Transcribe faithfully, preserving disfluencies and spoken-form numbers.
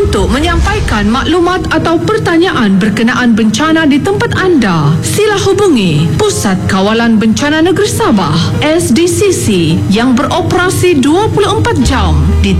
Untuk menyampaikan maklumat atau pertanyaan berkenaan bencana di tempat anda, sila hubungi Pusat Kawalan Bencana Negeri Sabah S D C C yang beroperasi dua puluh empat jam di